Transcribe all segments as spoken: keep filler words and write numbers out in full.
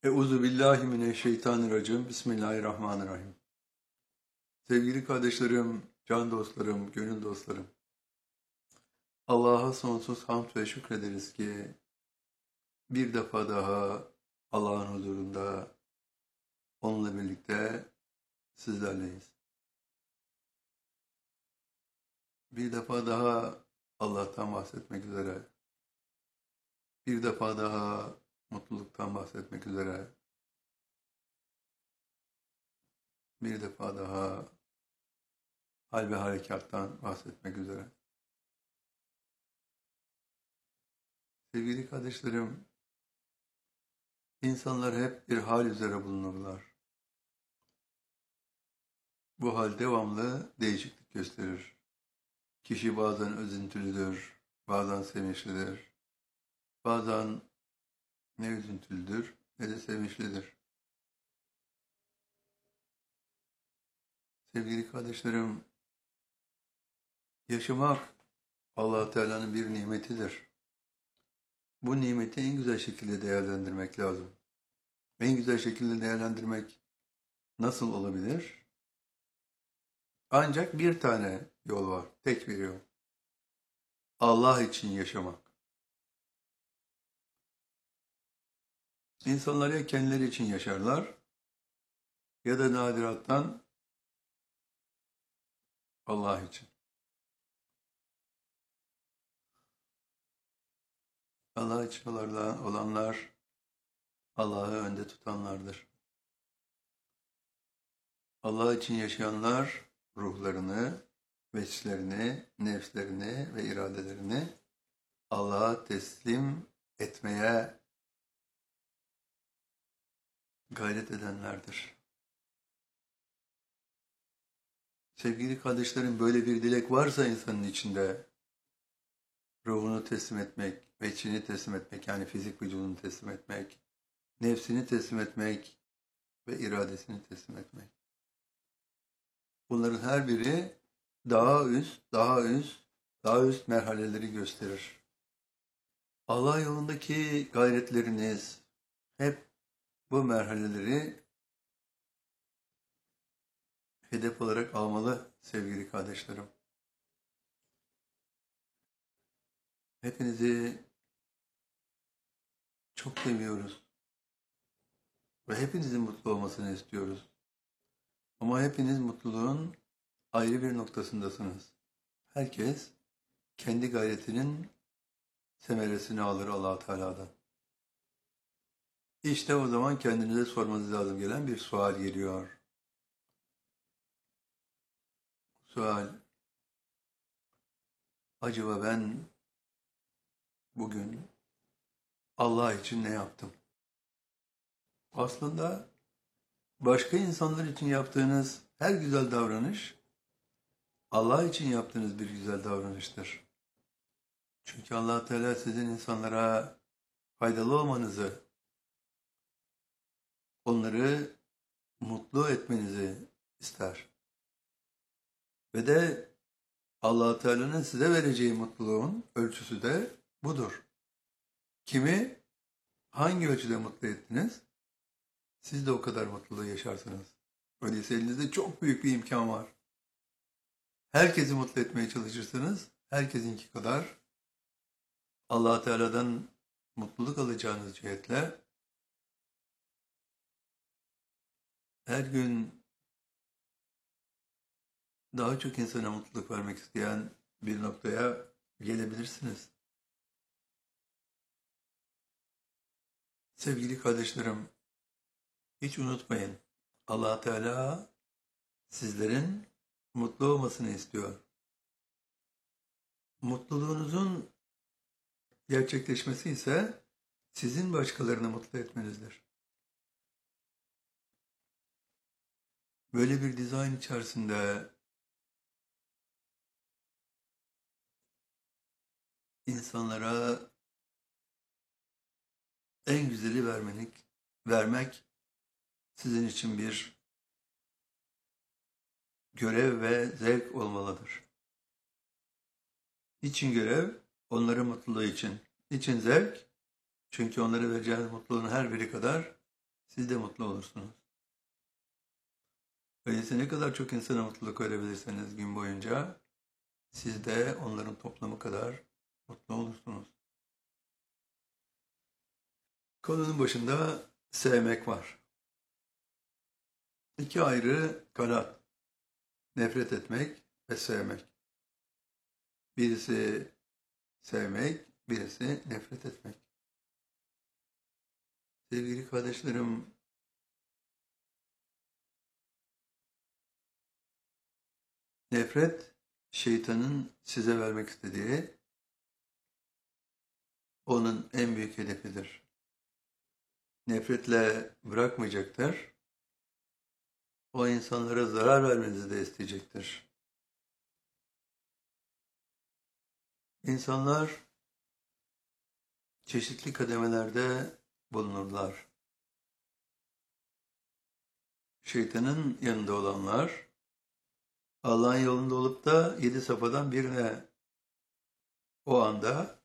Euzu billahi mineşşeytanirracim. Bismillahirrahmanirrahim. Sevgili kardeşlerim, can dostlarım, gönül dostlarım. Allah'a sonsuz hamd ve şükrederiz ki bir defa daha Allah'ın huzurunda onunla birlikte sizlerleyiz. Bir defa daha Allah'tan bahsetmek üzere, bir defa daha mutluluktan bahsetmek üzere, bir defa daha hal ve harekattan bahsetmek üzere. Sevgili kardeşlerim, insanlar hep bir hal üzere bulunurlar. Bu hal devamlı değişiklik gösterir. Kişi bazen üzüntülüdür, bazen sevinçlidir, bazen ne üzüntülüdür ne de sevinçlidir. Sevgili kardeşlerim, yaşamak Allah Teala'nın bir nimetidir. Bu nimeti en güzel şekilde değerlendirmek lazım. En güzel şekilde değerlendirmek nasıl olabilir? Ancak bir tane yol var, tek bir yol. Allah için yaşamak. İnsanlar ya kendileri için yaşarlar ya da nadirattan Allah için. Allah için olanlar Allah'ı önde tutanlardır. Allah için yaşayanlar ruhlarını, veslerini, nefslerini ve iradelerini Allah'a teslim etmeye gayret edenlerdir. Sevgili kardeşlerim, böyle bir dilek varsa insanın içinde, ruhunu teslim etmek, veçini teslim etmek, yani fizik vücudunu teslim etmek, nefsini teslim etmek ve iradesini teslim etmek. Bunların her biri daha üst, daha üst, daha üst merhaleleri gösterir. Allah yolundaki gayretleriniz hep bu merhaleleri hedef olarak almalı sevgili kardeşlerim. Hepinizi çok seviyoruz ve hepinizin mutlu olmasını istiyoruz. Ama hepiniz mutluluğun ayrı bir noktasındasınız. Herkes kendi gayretinin semeresini alır Allah Teala'dan. İşte o zaman kendinize sormanız lazım gelen bir sual geliyor. Sual, acaba ben bugün Allah için ne yaptım? Aslında başka insanlar için yaptığınız her güzel davranış, Allah için yaptığınız bir güzel davranıştır. Çünkü Allah Teala sizin insanlara faydalı olmanızı, onları mutlu etmenizi ister. Ve de Allah Teala'nın size vereceği mutluluğun ölçüsü de budur. Kimi hangi ölçüde mutlu ettiniz? Siz de o kadar mutluluğu yaşarsınız. Öyleyse elinizde çok büyük bir imkan var. Herkesi mutlu etmeye çalışırsınız. Herkesinki kadar Allah Teala'dan mutluluk alacağınız cihetle her gün daha çok insana mutluluk vermek isteyen bir noktaya gelebilirsiniz. Sevgili kardeşlerim, hiç unutmayın, Allah Teala sizlerin mutlu olmasını istiyor. Mutluluğunuzun gerçekleşmesi ise sizin başkalarını mutlu etmenizdir. Böyle bir dizayn içerisinde insanlara en güzeli vermenik, vermek sizin için bir görev ve zevk olmalıdır. Niçin görev? Onların mutluluğu için. Niçin zevk? Çünkü onlara vereceğiniz mutluluğun her biri kadar siz de mutlu olursunuz. Öyleyse ne kadar çok insana mutluluk verebilirseniz gün boyunca siz de onların toplamı kadar mutlu olursunuz. Konunun başında sevmek var. İki ayrı kanat. Nefret etmek ve sevmek. Birisi sevmek, birisi nefret etmek. Sevgili kardeşlerim, nefret şeytanın size vermek istediği, onun en büyük hedefidir. Nefretle bırakmayacaktır. O insanlara zarar vermenizi de isteyecektir. İnsanlar çeşitli kademelerde bulunurlar. Şeytanın yanında olanlar, Allah'ın yolunda olup da yedi safhadan birine o anda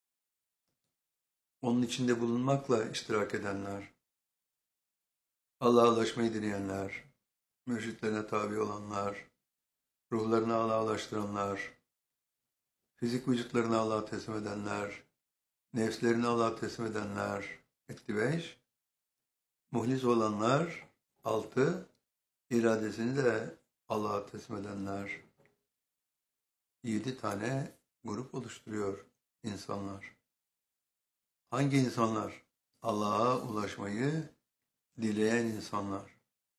onun içinde bulunmakla iştirak edenler, Allah'a ulaşmayı dileyenler, mürşitlerine tabi olanlar, ruhlarını Allah'a ulaştıranlar, fizik vücutlarını Allah'a teslim edenler, nefslerini Allah'a teslim edenler, etti beş, muhlis olanlar, altı, iradesini de Allah'a teslim edenler, yedi tane grup oluşturuyor insanlar. Hangi insanlar? Allah'a ulaşmayı dileyen insanlar.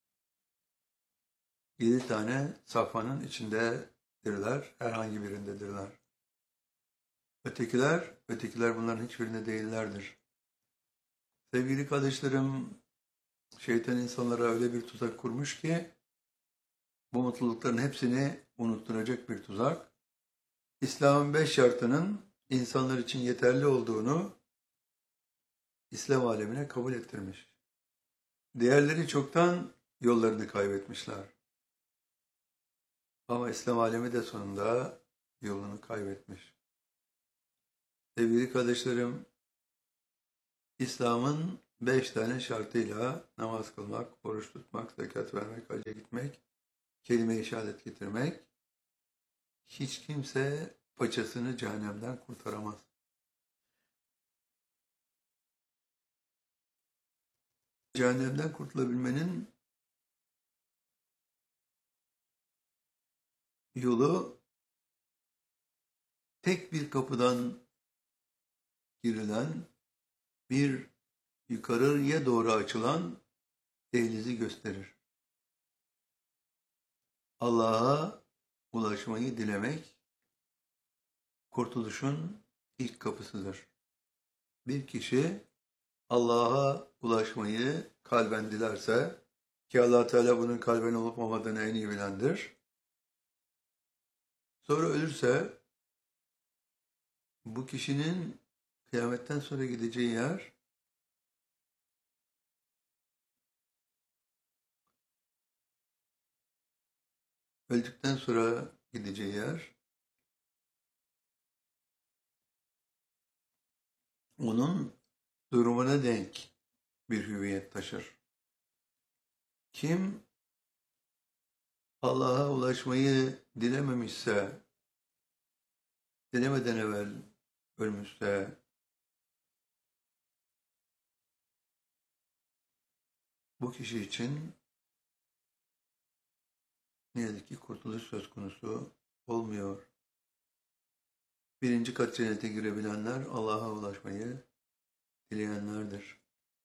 Yedi tane safhanın içindedirler, herhangi birindedirler. Ötekiler, ötekiler bunların hiçbirinde değillerdir. Sevgili kardeşlerim, şeytan insanlara öyle bir tuzak kurmuş ki, bu mutlulukların hepsini unutturacak bir tuzak. İslam'ın beş şartının insanlar için yeterli olduğunu İslam alemine kabul ettirmiş. Diğerleri çoktan yollarını kaybetmişler. Ama İslam alemi de sonunda yolunu kaybetmiş. Sevgili kardeşlerim, İslam'ın beş tane şartıyla namaz kılmak, oruç tutmak, zekat vermek, hacca gitmek, kelime-i şehadet getirmek, hiç kimse paçasını cehennemden kurtaramaz. Cehennemden kurtulabilmenin yolu tek bir kapıdan girilen, bir yukarıya doğru açılan dehlizi gösterir. Allah'a ulaşmayı dilemek, kurtuluşun ilk kapısıdır. Bir kişi Allah'a ulaşmayı kalben dilerse, ki Allah Teala bunun kalben olup olmadığını en iyi bilendir. Sonra ölürse, bu kişinin kıyametten sonra gideceği yer, öldükten sonra gideceği yer, onun durumuna denk bir hüviyet taşır. Kim Allah'a ulaşmayı dilememişse, dilemeden evvel ölmüşse, bu kişi için ne yazık ki kurtuluş söz konusu olmuyor. Birinci kat cennete girebilenler Allah'a ulaşmayı dileyenlerdir.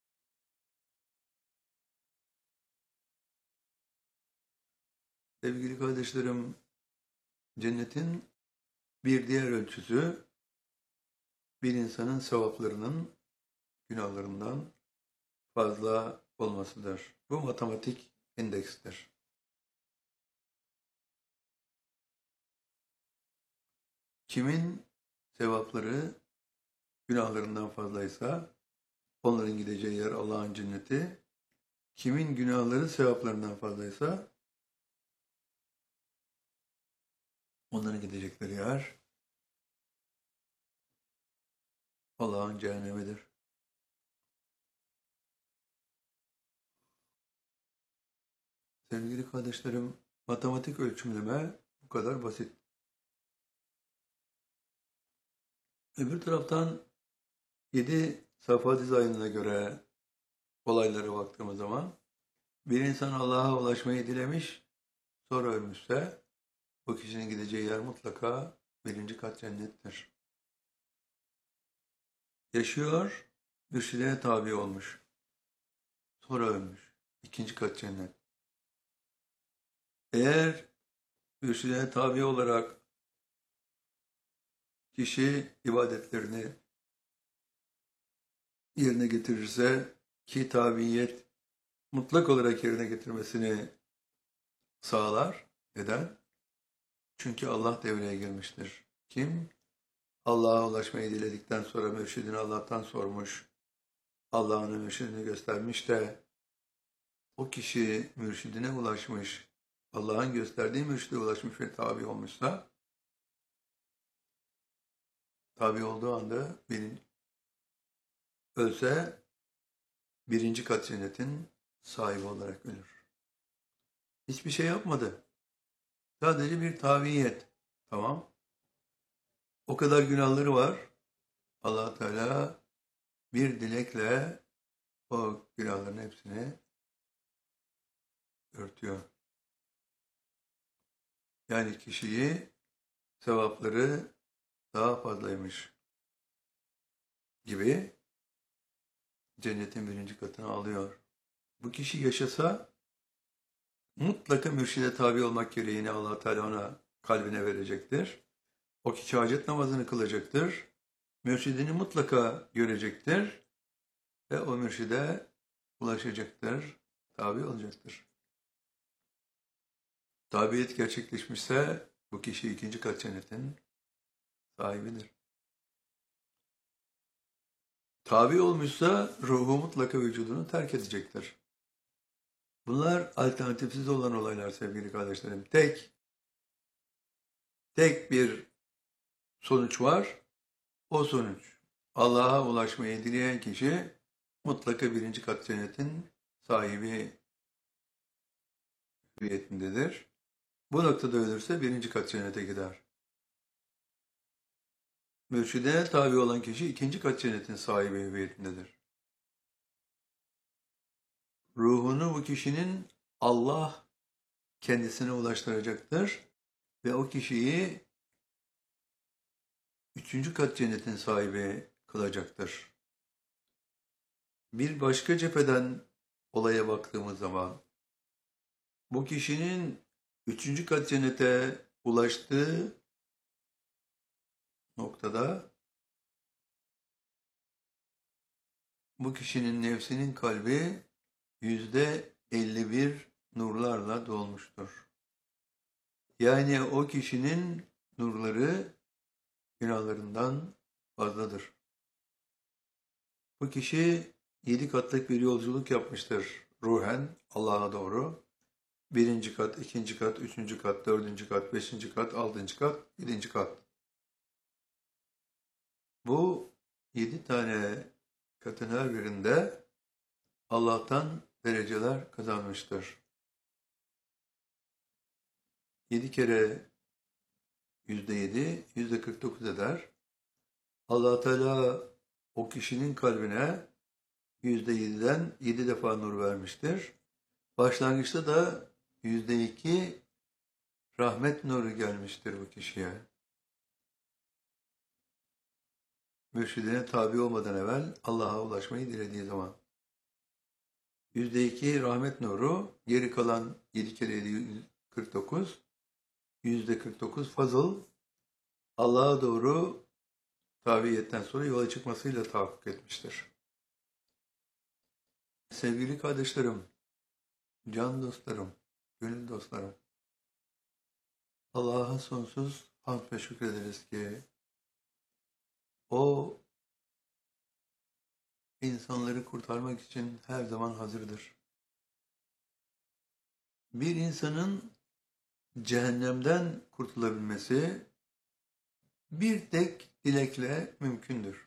Sevgili kardeşlerim, cennetin bir diğer ölçüsü, bir insanın sevaplarının günahlarından fazla olmasıdır. Bu matematik endekstir. Kimin sevapları günahlarından fazlaysa onların gideceği yer Allah'ın cenneti. Kimin günahları sevaplarından fazlaysa onların gidecekleri yer Allah'ın cehennemidir. Sevgili kardeşlerim, matematik ölçümleme bu kadar basit. Öbür taraftan yedi safa dizaynına göre olaylara baktığımız zaman bir insan Allah'a ulaşmayı dilemiş, sonra ölmüşse bu kişinin gideceği yer mutlaka birinci kat cennettir. Yaşıyor, mürşidine tabi olmuş, sonra ölmüş, ikinci kat cennet. Eğer mürşidine tabi olarak kişi ibadetlerini yerine getirirse ki tabiyet mutlak olarak yerine getirmesini sağlar. Neden? Çünkü Allah devreye girmiştir. Kim? Allah'a ulaşmayı diledikten sonra mürşidini Allah'tan sormuş. Allah'ın mürşidini göstermiş de o kişi mürşidine ulaşmış, Allah'ın gösterdiği mürşide ulaşmış ve tabi olmuşsa, tabi olduğu anda birinci, ölse birinci kat cennetin sahibi olarak ölür. Hiçbir şey yapmadı. Sadece bir tabiyet. Tamam. O kadar günahları var. Allah Teala bir dilekle o günahların hepsini örtüyor. Yani kişiyi sevapları daha fazlaymış gibi cennetin birinci katına alıyor. Bu kişi yaşasa mutlaka mürşide tabi olmak gereğini Allah Teala ona kalbine verecektir. O kişi hacet namazını kılacaktır. Mürşidini mutlaka görecektir ve o mürşide ulaşacaktır, tabi olacaktır. Tabiyet gerçekleşmişse bu kişi ikinci kat cennetin sahibidir. Tabi olmuşsa ruhu mutlaka vücudunu terk edecektir. Bunlar alternatifsiz olan olaylar sevgili kardeşlerim. Tek, tek bir sonuç var. O sonuç Allah'a ulaşmayı dileyen kişi mutlaka birinci kat cennetin sahibi hüviyetindedir. Bu noktada ölürse birinci kat cennete gider. Mürşidine tabi olan kişi ikinci kat cennetin sahibi hüviyetindedir. Ruhunu bu kişinin Allah kendisine ulaştıracaktır ve o kişiyi üçüncü kat cennetin sahibi kılacaktır. Bir başka cepheden olaya baktığımız zaman bu kişinin üçüncü kat cennete ulaştığı noktada bu kişinin nefsinin kalbi yüzde elli bir nurlarla dolmuştur. Yani o kişinin nurları günahlarından fazladır. Bu kişi yedi katlık bir yolculuk yapmıştır ruhen Allah'a doğru. Birinci kat, ikinci kat, üçüncü kat, dördüncü kat, beşinci kat, altıncı kat, yedinci kat. Bu yedi tane katın her birinde Allah'tan dereceler kazanmıştır. Yedi kere yüzde yedi, yüzde kırk dokuz eder. Allah Teala o kişinin kalbine yüzde yediden yedi defa nur vermiştir. Başlangıçta da yüzde iki rahmet nuru gelmiştir bu kişiye. Mürşidine tabi olmadan evvel Allah'a ulaşmayı dilediği zaman. Yüzde iki rahmet nuru, geri kalan yedi kere yedi, kırk dokuz, yüzde kırk dokuz fazıl, Allah'a doğru tabiyetten sonra yola çıkmasıyla tahakkuk etmiştir. Sevgili kardeşlerim, can dostlarım, gönül dostlarım, Allah'a sonsuz hamd ve şükrederiz ki o insanları kurtarmak için her zaman hazırdır. Bir insanın cehennemden kurtulabilmesi bir tek dilekle mümkündür.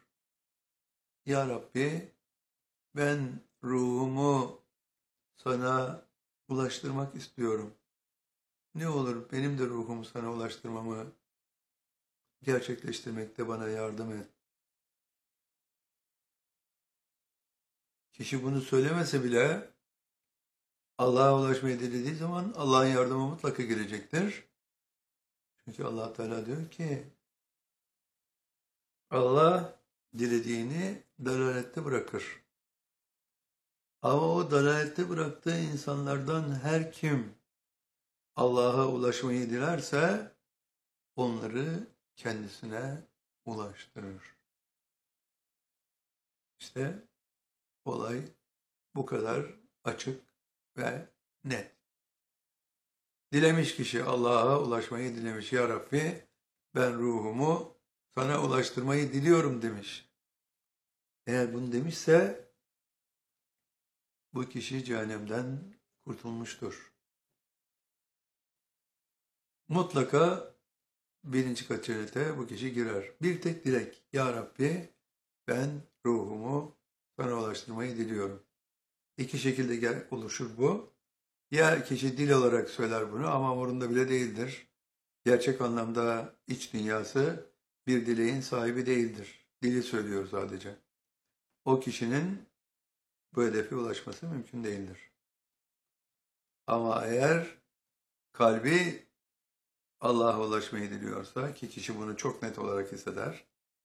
Ya Rabbi, ben ruhumu sana ulaştırmak istiyorum. Ne olur benim de ruhumu sana ulaştırmamı gerçekleştirmekte bana yardım et. Kişi bunu söylemese bile Allah'a ulaşmayı dilediği zaman Allah'ın yardımı mutlaka gelecektir. Çünkü Allah Teala diyor ki Allah dilediğini dalalette bırakır. Ama o dalalette bıraktığı insanlardan her kim Allah'a ulaşmayı dilerse onları kendisine ulaştırır. İşte olay bu kadar açık ve net. Dilemiş kişi Allah'a ulaşmayı dilemiş. Ya Rabbi ben ruhumu sana ulaştırmayı diliyorum demiş. Eğer bunu demişse bu kişi cehennemden kurtulmuştur. Mutlaka birinci kat cennete bu kişi girer. Bir tek dilek. Ya Rabbi ben ruhumu sana ulaştırmayı diliyorum. İki şekilde gel, oluşur bu. Ya kişi dil olarak söyler bunu ama umurunda bile değildir. Gerçek anlamda iç dünyası bir dileğin sahibi değildir. Dili söylüyor sadece. O kişinin bu hedefe ulaşması mümkün değildir. Ama eğer kalbi Allah'a ulaşmayı diliyorsa ki kişi bunu çok net olarak hisseder.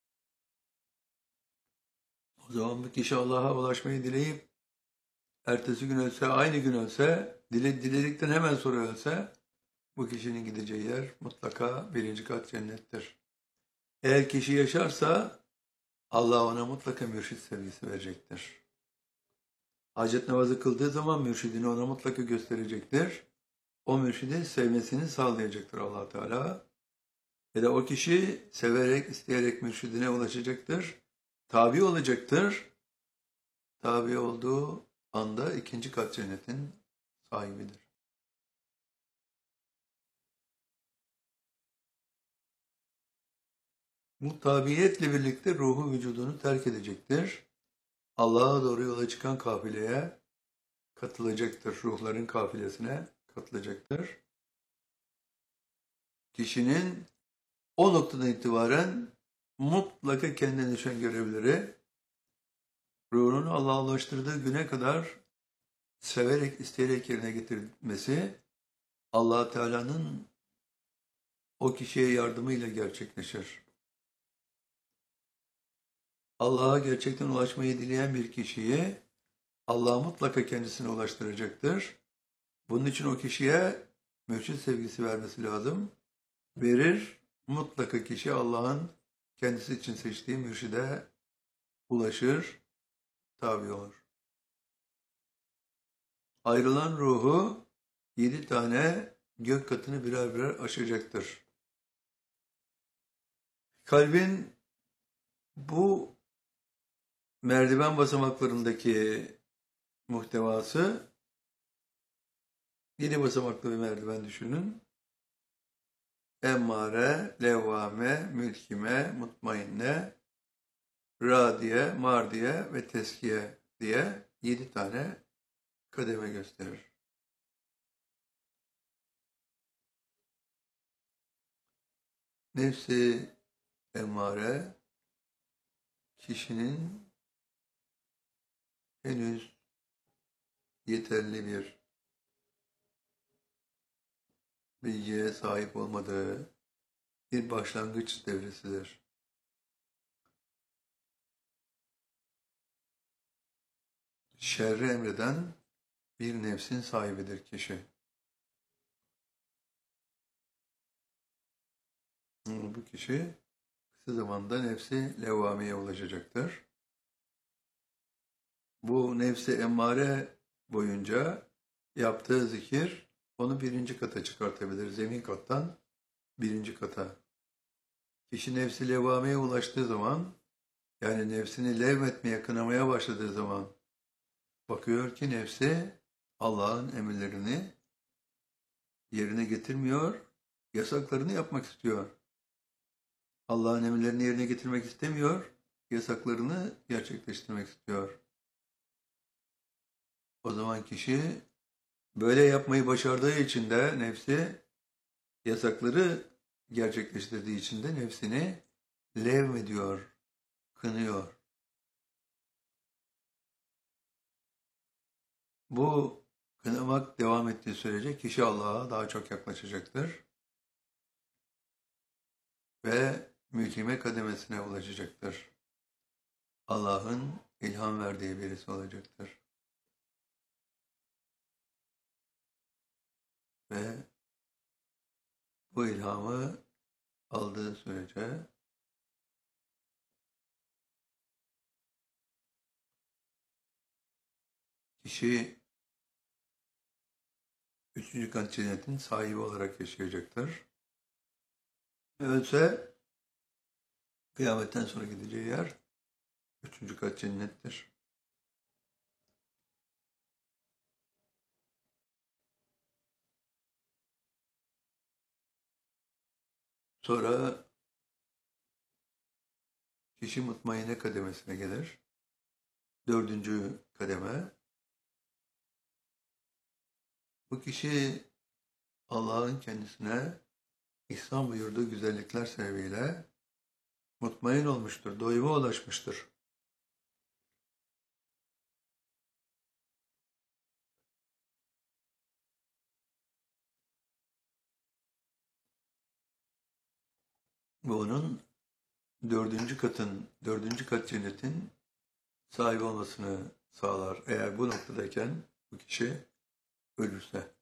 O zaman bu kişi Allah'a ulaşmayı dileyip ertesi gün ölse, aynı gün ölse, dile, diledikten hemen sonra ölse bu kişinin gideceği yer mutlaka birinci kat cennettir. Eğer kişi yaşarsa Allah ona mutlaka mürşit sevgisi verecektir. Hacet namazı kıldığı zaman mürşidini ona mutlaka gösterecektir. O mürşidi sevmesini sağlayacaktır Allah Teala. Ve de o kişi severek, isteyerek mürşidine ulaşacaktır. Tabi olacaktır. Tabi olduğu anda ikinci kat cennetin sahibidir. Bu tabiyetle birlikte ruhu vücudunu terk edecektir. Allah'a doğru yola çıkan kafileye katılacaktır. Ruhların kafilesine katılacaktır. Kişinin o noktadan itibaren mutlaka kendine düşen görevleri ruhunu Allah'a ulaştırdığı güne kadar severek, isteyerek yerine getirmesi Allah Teala'nın o kişiye yardımıyla gerçekleşir. Allah'a gerçekten ulaşmayı dileyen bir kişiyi Allah mutlaka kendisine ulaştıracaktır. Bunun için o kişiye mürşid sevgisi vermesi lazım. Verir, mutlaka kişi Allah'ın kendisi için seçtiği mürşide ulaşır, tabi olur. Ayrılan ruhu yedi tane gök katını birer birer aşacaktır. Kalbin bu merdiven basamaklarındaki muhtevası yedi basamaklı bir merdiven düşünün. Emmare, levvame, mülkime, mutmainne, radiye, mardiye ve teskiye diye yedi tane kademe gösterir. Nefsi emmare kişinin henüz yeterli bir bilgiye sahip olmadığı bir başlangıç devresidir. Şerri emreden bir nefsin sahibidir kişi. Bu kişi kısa zamanda nefsi levvameye ulaşacaktır. Bu nefsi emmare boyunca yaptığı zikir onu birinci kata çıkartabilir. Zemin kattan birinci kata. Kişi nefsi levvameye ulaştığı zaman, yani nefsini levmetmeye, kınamaya başladığı zaman bakıyor ki nefsi Allah'ın emirlerini yerine getirmiyor, yasaklarını yapmak istiyor. Allah'ın emirlerini yerine getirmek istemiyor, yasaklarını gerçekleştirmek istiyor. O zaman kişi Böyle yapmayı başardığı için de nefsi, yasakları gerçekleştirdiği için de nefsini levmediyor, kınıyor. Bu kınamak devam ettiği sürece kişi Allah'a daha çok yaklaşacaktır ve mülkime kademesine ulaşacaktır. Allah'ın ilham verdiği birisi olacaktır. Ve bu ilhamı aldığı sürece kişi üçüncü kat cennetin sahibi olarak yaşayacaktır. Ölse kıyametten sonra gideceği yer üçüncü kat cennettir. Sonra kişi mutmainne kademesine gelir. Dördüncü kademe. Bu kişi Allah'ın kendisine ihsan buyurduğu güzellikler sebebiyle mutmain olmuştur, doyuma ulaşmıştır. Bu onun dördüncü katın, dördüncü kat cennetin sahibi olmasını sağlar. Eğer bu noktadayken bu kişi ölürse.